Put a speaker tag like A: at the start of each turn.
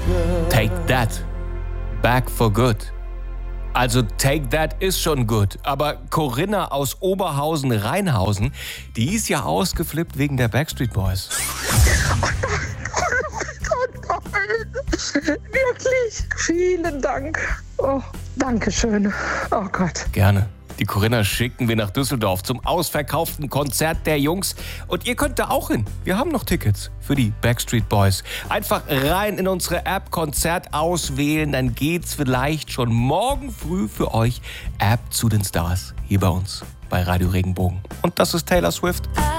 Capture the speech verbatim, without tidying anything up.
A: Take That, Back for Good. Also Take That ist schon gut, aber Corinna aus Oberhausen-Rheinhausen, die ist ja ausgeflippt wegen der Backstreet Boys.
B: Wirklich, vielen Dank. Oh, danke schön. Oh Gott.
A: Gerne. Die Corinna schicken wir nach Düsseldorf zum ausverkauften Konzert der Jungs. Und ihr könnt da auch hin. Wir haben noch Tickets für die Backstreet Boys. Einfach rein in unsere App Konzert auswählen, dann geht's vielleicht schon morgen früh für euch App zu den Stars hier bei uns bei Radio Regenbogen. Und das ist Taylor Swift.